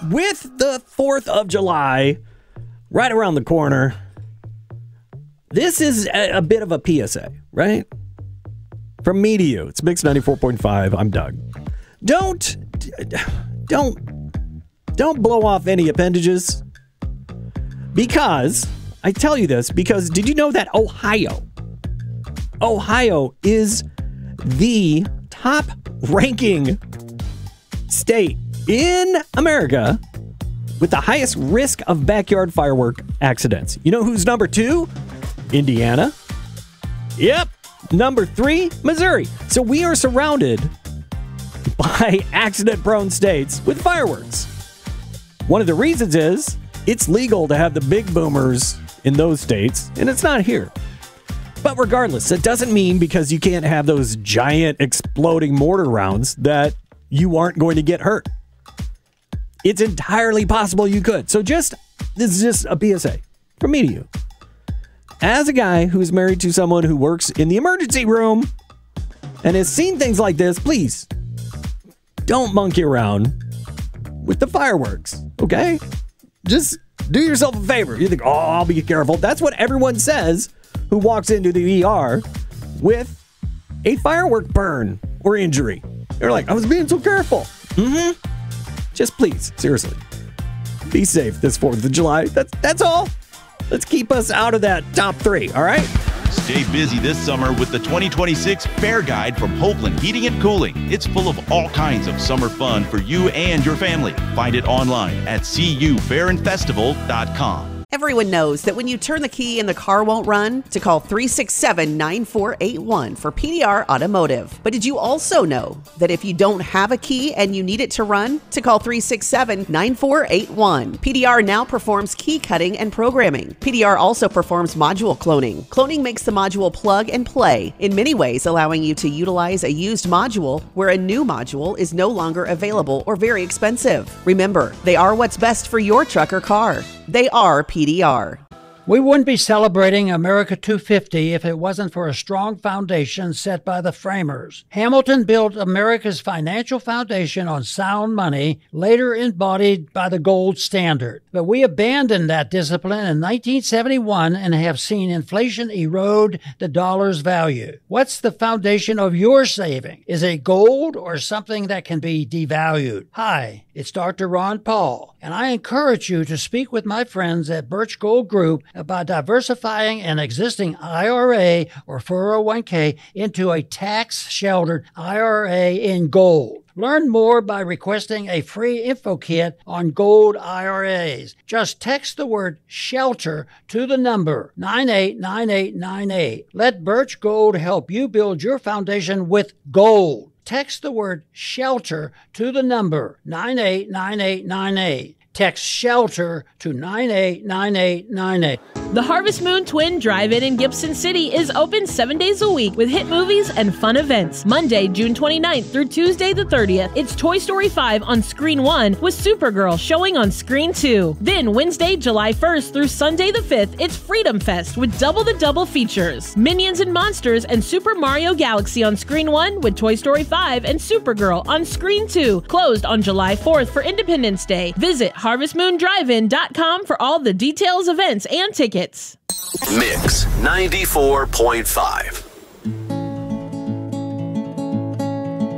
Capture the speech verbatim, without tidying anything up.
with the fourth of July right around the corner, this is a, a bit of a P S A, right? From me to you. It's Mix ninety-four point five. I'm Doug. Don't, don't, don't blow off any appendages. Because, I tell you this, because did you know that Ohio, Ohio is the top ranking state in America with the highest risk of backyard firework accidents. You know who's number two? Indiana. Yep. Number three, Missouri. So we are surrounded by accident-prone states with fireworks. One of the reasons is it's legal to have the big boomers in those states, and it's not here. But regardless, it doesn't mean because you can't have those giant exploding mortar rounds that you aren't going to get hurt. It's entirely possible you could. So just, this is just a P S A from me to you. As a guy who's married to someone who works in the emergency room and has seen things like this, please don't monkey around with the fireworks, okay? Just do yourself a favor. You think, oh, I'll be careful. That's what everyone says who walks into the E R with a firework burn or injury. They're like, I was being so careful. Mm-hmm. Just please, seriously, be safe this fourth of July. That's, that's all. Let's keep us out of that top three, all right? Stay busy this summer with the twenty twenty-six Fair Guide from Hopeland Heating and Cooling. It's full of all kinds of summer fun for you and your family. Find it online at c u fair and festival dot com. Everyone knows that when you turn the key and the car won't run, to call three six seven, nine four eight one for P D R Automotive. But did you also know that if you don't have a key and you need it to run, to call three six seven, nine four eight one. P D R now performs key cutting and programming. P D R also performs module cloning. Cloning makes the module plug and play, in many ways allowing you to utilize a used module where a new module is no longer available or very expensive. Remember, they are what's best for your truck or car. They are P D R. We wouldn't be celebrating America two fifty if it wasn't for a strong foundation set by the framers. Hamilton built America's financial foundation on sound money, later embodied by the gold standard. But we abandoned that discipline in nineteen seventy-one and have seen inflation erode the dollar's value. What's the foundation of your saving? Is it gold or something that can be devalued? Hi, it's Doctor Ron Paul, and I encourage you to speak with my friends at Birch Gold Group about diversifying an existing I R A or four oh one k into a tax-sheltered I R A in gold. Learn more by requesting a free info kit on gold I R As. Just text the word SHELTER to the number nine eight nine eight nine eight. Let Birch Gold help you build your foundation with gold. Text the word SHELTER to the number nine eight nine eight nine eight. Text SHELTER to nine eight nine eight nine eight. The Harvest Moon Twin Drive-In in Gibson City is open seven days a week with hit movies and fun events. Monday, June twenty-ninth through Tuesday the thirtieth, it's Toy Story five on Screen one with Supergirl showing on Screen two. Then Wednesday, July first through Sunday the fifth, it's Freedom Fest with Double the Double features. Minions and Monsters and Super Mario Galaxy on Screen one with Toy Story five and Supergirl on Screen two. Closed on July fourth for Independence Day. Visit harvest moon drive in dot com for all the details, events, and tickets. Mix ninety-four point five.